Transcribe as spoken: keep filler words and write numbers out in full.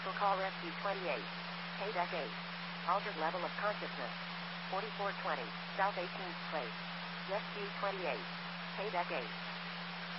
Vehicle call Rescue twenty-eight. Paydeck eight. Altered level of consciousness. forty-four twenty. South eighteenth Place. Rescue twenty-eight. Paydeck eight.